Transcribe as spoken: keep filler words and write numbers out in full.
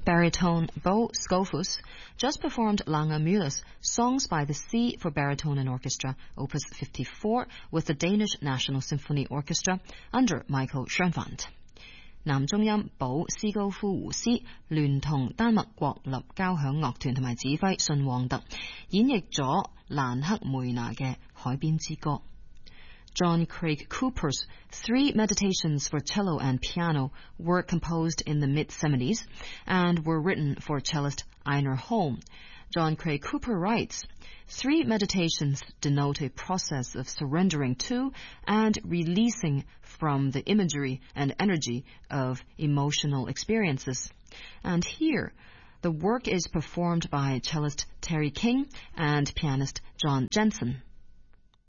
Baritone Bo Scofus just performed Lange Mühle's Songs by the Sea for Baritone and Orchestra, Opus fifty-four, with the Danish National Symphony Orchestra under Michael Schoenwand. 南中音保斯高夫胡斯聯同丹麥國立交響樂團同埋指揮信旺特演繹咗蘭克梅拿嘅《海邊之歌》。John Craig Cooper's three meditations for cello and piano were composed in the mid-seventies and were written for cellist Einar Holm. John Craig Cooper writes, "Three meditations denote a process of surrendering to and releasing from the imagery and energy of emotional experiences." And here, the work is performed by cellist Terry King and pianist John Jensen.